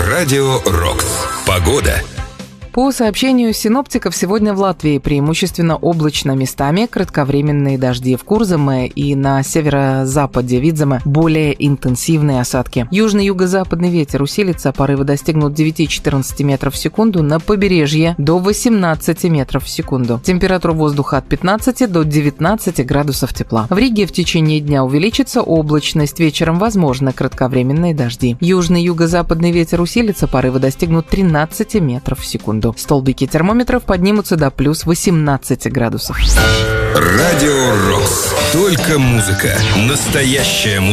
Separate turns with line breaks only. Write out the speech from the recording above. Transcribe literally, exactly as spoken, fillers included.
Радио Рокс. Погода.
По сообщению синоптиков, сегодня в Латвии преимущественно облачно, местами кратковременные дожди. В Курзаме и на северо-западе Видземе более интенсивные осадки. Южный юго-западный ветер усилится, порывы достигнут девяти-четырнадцати метров в секунду, на побережье до восемнадцати метров в секунду. Температура воздуха от пятнадцати до девятнадцати градусов тепла. В Риге в течение дня увеличится облачность, вечером возможны кратковременные дожди. Южный юго-западный ветер усилится, порывы достигнут тринадцати метров в секунду. Столбики термометров поднимутся до плюс восемнадцати градусов.
Радио Рокс. Только музыка. Настоящая музыка.